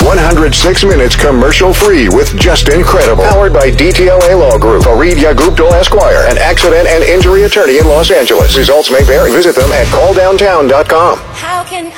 106 minutes commercial-free with just incredible. Powered by DTLA Law Group, Fareed Yaguptal Esquire, an accident and injury attorney in Los Angeles. Results may vary. Visit them at calldowntown.com. How can